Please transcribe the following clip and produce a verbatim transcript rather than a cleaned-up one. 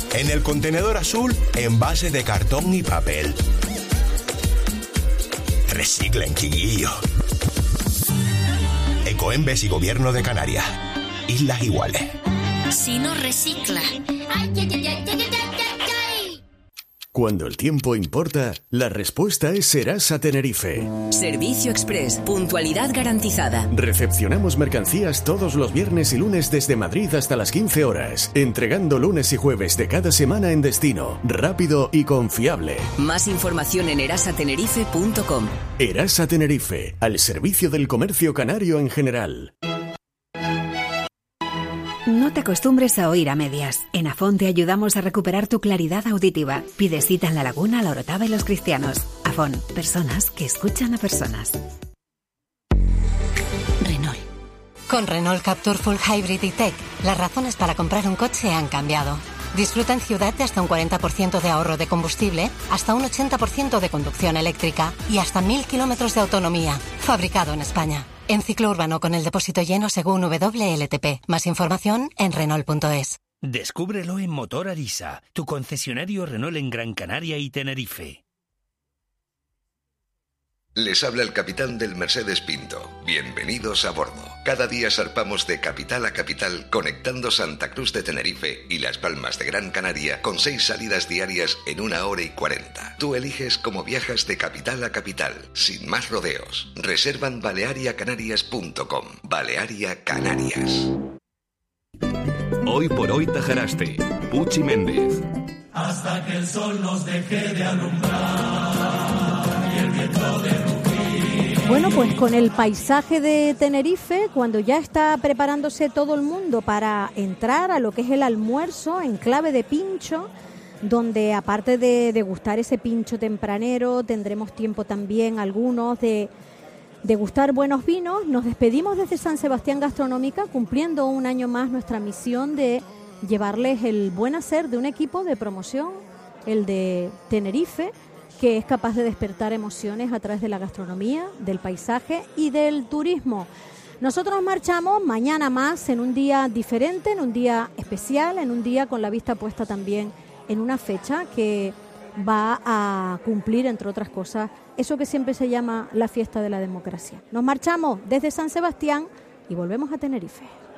En el contenedor azul, envase de cartón y papel. Reciclen, chiquillo. Ecoembes y Gobierno de Canarias. Islas Iguales. Si no recicla. Ay, ay, ay, ay, ay, ay, ay. Cuando el tiempo importa, la respuesta es Serasa Tenerife. Servicio Express, puntualidad garantizada. Recepcionamos mercancías todos los viernes y lunes desde Madrid hasta las quince horas, entregando lunes y jueves de cada semana en destino, rápido y confiable. Más información en erasa tenerife punto com. Erasa Tenerife, al servicio del comercio canario en general. No te acostumbres a oír a medias. En Afón te ayudamos a recuperar tu claridad auditiva. Pide cita en La Laguna, La Orotava y Los Cristianos. Afón, personas que escuchan a personas. Renault. Con Renault Captur Full Hybrid y Tech, las razones para comprar un coche han cambiado. Disfruta en ciudad de hasta un cuarenta por ciento de ahorro de combustible, hasta un ochenta por ciento de conducción eléctrica y hasta mil kilómetros de autonomía. Fabricado en España. En ciclo urbano con el depósito lleno según W L T P. Más información en Renault punto es. Descúbrelo en Motor Arisa, tu concesionario Renault en Gran Canaria y Tenerife. Les habla el capitán del Mercedes Pinto. Bienvenidos a bordo. Cada día zarpamos de capital a capital, conectando Santa Cruz de Tenerife y Las Palmas de Gran Canaria con seis salidas diarias en una hora y cuarenta. Tú eliges cómo viajas de capital a capital, sin más rodeos. Reserva en balearia canarias punto com. Balearia Canarias. Hoy por hoy Tajaraste. Puchi Méndez. Hasta que el sol nos deje de alumbrar y el viento de rugir. Bueno, pues con el paisaje de Tenerife, cuando ya está preparándose todo el mundo para entrar a lo que es el almuerzo en clave de pincho, donde aparte de degustar ese pincho tempranero, tendremos tiempo también algunos de degustar buenos vinos. Nos despedimos desde San Sebastián Gastronómica, cumpliendo un año más nuestra misión de llevarles el buen hacer de un equipo de promoción, el de Tenerife, que es capaz de despertar emociones a través de la gastronomía, del paisaje y del turismo. Nosotros nos marchamos mañana más, en un día diferente, en un día especial, en un día con la vista puesta también en una fecha que va a cumplir, entre otras cosas, eso que siempre se llama la fiesta de la democracia. Nos marchamos desde San Sebastián y volvemos a Tenerife.